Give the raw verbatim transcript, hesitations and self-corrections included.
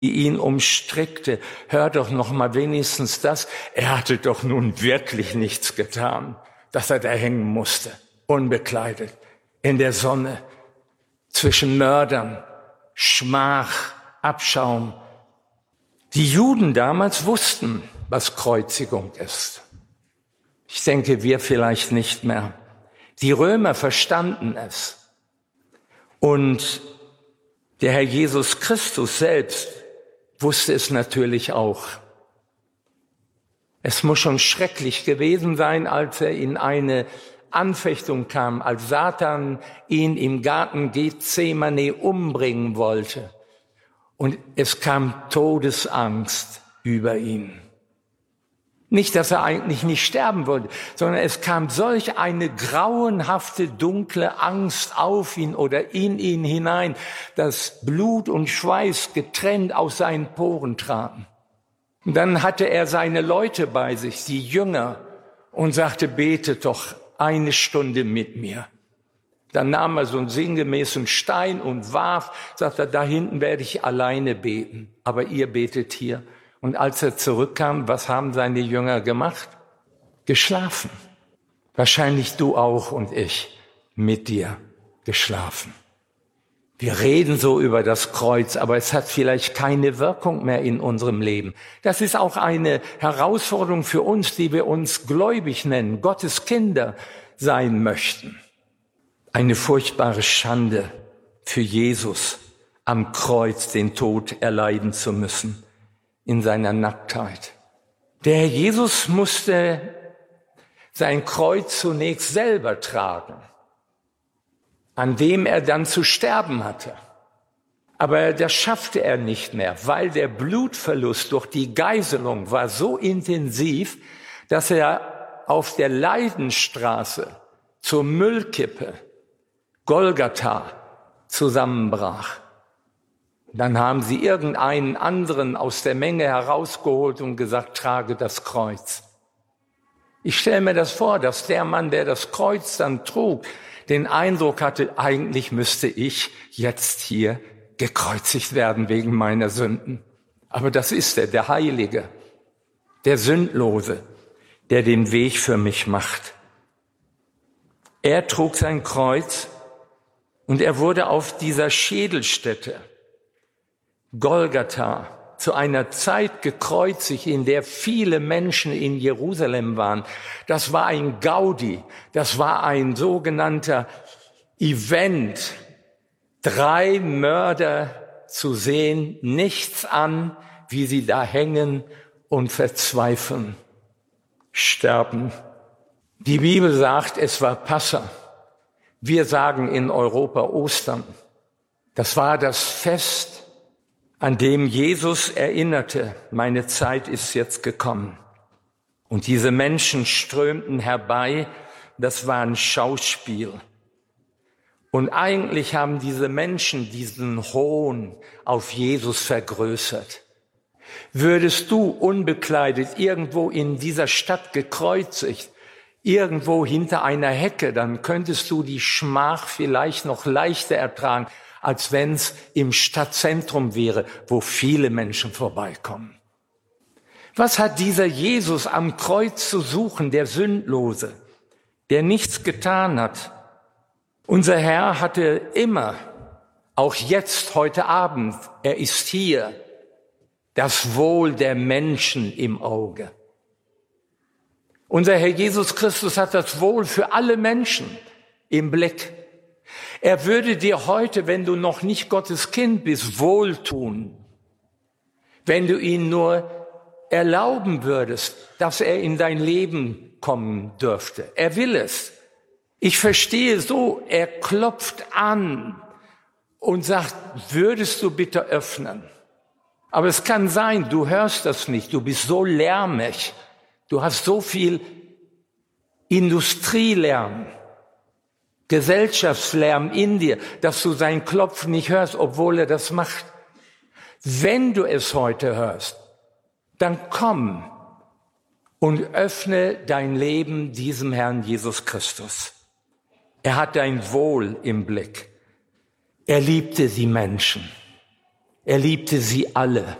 die ihn umstrickte, hör doch noch mal wenigstens das, er hatte doch nun wirklich nichts getan, dass er da hängen musste, unbekleidet, in der Sonne, zwischen Mördern, Schmach, Abschaum. Die Juden damals wussten, was Kreuzigung ist. Ich denke, wir vielleicht nicht mehr. Die Römer verstanden es. Und der Herr Jesus Christus selbst wusste es natürlich auch. Es muss schon schrecklich gewesen sein, als er in eine Anfechtung kam, als Satan ihn im Garten Gethsemane umbringen wollte. Und es kam Todesangst über ihn. Nicht, dass er eigentlich nicht sterben wollte, sondern es kam solch eine grauenhafte, dunkle Angst auf ihn oder in ihn hinein, dass Blut und Schweiß getrennt aus seinen Poren traten. Und dann hatte er seine Leute bei sich, die Jünger, und sagte, betet doch eine Stunde mit mir. Dann nahm er so einen sinngemäßen Stein und warf, sagte, da hinten werde ich alleine beten, aber ihr betet hier. Und als er zurückkam, was haben seine Jünger gemacht? Geschlafen. Wahrscheinlich du auch und ich mit dir geschlafen. Wir reden so über das Kreuz, aber es hat vielleicht keine Wirkung mehr in unserem Leben. Das ist auch eine Herausforderung für uns, die wir uns gläubig nennen, Gottes Kinder sein möchten. Eine furchtbare Schande für Jesus, am Kreuz den Tod erleiden zu müssen. In seiner Nacktheit. Der Herr Jesus musste sein Kreuz zunächst selber tragen, an dem er dann zu sterben hatte. Aber das schaffte er nicht mehr, weil der Blutverlust durch die Geißelung war so intensiv, dass er auf der Leidenstraße zur Müllkippe Golgatha zusammenbrach. Dann haben sie irgendeinen anderen aus der Menge herausgeholt und gesagt, trage das Kreuz. Ich stelle mir das vor, dass der Mann, der das Kreuz dann trug, den Eindruck hatte, eigentlich müsste ich jetzt hier gekreuzigt werden wegen meiner Sünden. Aber das ist er, der Heilige, der Sündlose, der den Weg für mich macht. Er trug sein Kreuz und er wurde auf dieser Schädelstätte Golgatha zu einer Zeit gekreuzigt, in der viele Menschen in Jerusalem waren. Das war ein Gaudi, das war ein sogenannter Event. Drei Mörder zu sehen, nichts an, wie sie da hängen und verzweifeln, sterben. Die Bibel sagt, es war Passa. Wir sagen in Europa Ostern. Das war das Fest, an dem Jesus erinnerte, meine Zeit ist jetzt gekommen. Und diese Menschen strömten herbei, das war ein Schauspiel. Und eigentlich haben diese Menschen diesen Hohn auf Jesus vergrößert. Würdest du unbekleidet irgendwo in dieser Stadt gekreuzigt, irgendwo hinter einer Hecke, dann könntest du die Schmach vielleicht noch leichter ertragen, als wenn es im Stadtzentrum wäre, wo viele Menschen vorbeikommen. Was hat dieser Jesus am Kreuz zu suchen, der Sündlose, der nichts getan hat? Unser Herr hatte immer, auch jetzt, heute Abend, er ist hier, das Wohl der Menschen im Auge. Unser Herr Jesus Christus hat das Wohl für alle Menschen im Blick. Er würde dir heute, wenn du noch nicht Gottes Kind bist, wohltun, wenn du ihn nur erlauben würdest, dass er in dein Leben kommen dürfte. Er will es. Ich verstehe so, er klopft an und sagt, würdest du bitte öffnen? Aber es kann sein, du hörst das nicht, du bist so lärmig, du hast so viel Industrielärm, Gesellschaftslärm in dir, dass du sein Klopfen nicht hörst, obwohl er das macht. Wenn du es heute hörst, dann komm und öffne dein Leben diesem Herrn Jesus Christus. Er hat dein Wohl im Blick. Er liebte die Menschen. Er liebte sie alle.